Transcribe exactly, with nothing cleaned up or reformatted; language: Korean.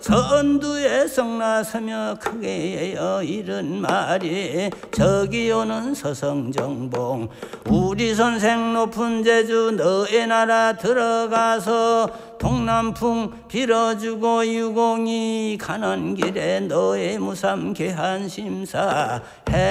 선두에 성나서며 크게 이른 말이 저기 오는 서성정봉 우리 선생 높은 제주 너의 나라 들어가서 동남풍 빌어주고 유공이 가는 길에 너의 무삼 괴한심사